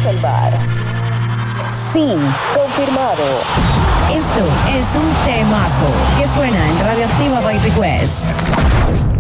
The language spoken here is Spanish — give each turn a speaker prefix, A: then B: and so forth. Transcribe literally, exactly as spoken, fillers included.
A: salvar. Sí, confirmado.
B: Esto es un temazo que suena en Radioactiva by Request.